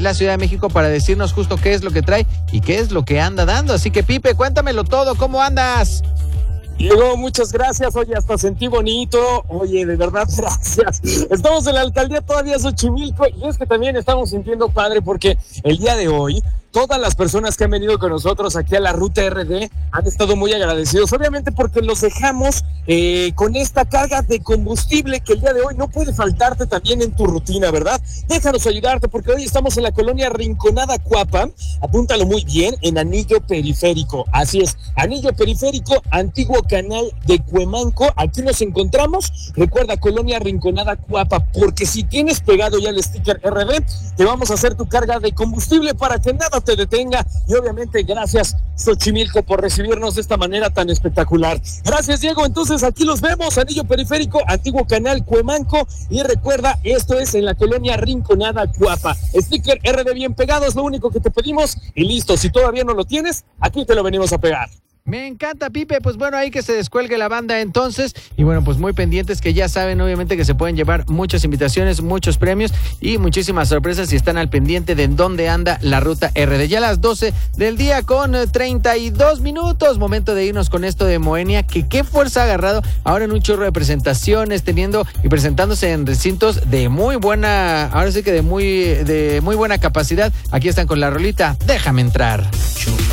la Ciudad de México para decirnos justo qué es lo que trae y qué es lo que anda dando. Así que, Pipe, cuéntamelo todo, ¿cómo andas? Diego, muchas gracias. Oye, hasta sentí bonito. Oye, de verdad, gracias. Estamos en la alcaldía todavía Xochimilco y es que también estamos sintiendo padre porque el día de hoy todas las personas que han venido con nosotros aquí a la Ruta RD han estado muy agradecidos, obviamente porque los dejamos con esta carga de combustible que el día de hoy no puede faltarte también en tu rutina, ¿verdad? Déjanos ayudarte porque hoy estamos en la colonia Rinconada Cuapa, apúntalo muy bien, en Anillo Periférico, así es, Anillo Periférico, antiguo canal de Cuemanco, aquí nos encontramos, recuerda, colonia Rinconada Cuapa, porque si tienes pegado ya el sticker RD, te vamos a hacer tu carga de combustible para que nada te detenga y obviamente gracias Xochimilco por recibirnos de esta manera tan espectacular. Gracias, Diego. Entonces aquí los vemos, Anillo Periférico, antiguo canal Cuemanco, y recuerda, esto es en la colonia Rinconada Cuapa. Sticker RD bien pegado es lo único que te pedimos y listo. Si todavía no lo tienes, aquí te lo venimos a pegar. Me encanta, Pipe. Pues bueno, ahí que se descuelgue la banda entonces. Y bueno, pues muy pendientes, que ya saben obviamente que se pueden llevar muchas invitaciones, muchos premios y muchísimas sorpresas si están al pendiente de dónde anda la Ruta RD. Ya a las 12 del día con 32 minutos. Momento de irnos con esto de Moenia, que qué fuerza ha agarrado ahora en un chorro de presentaciones, teniendo y presentándose en recintos de muy buena, ahora sí que de muy buena capacidad. Aquí están con la rolita Déjame Entrar.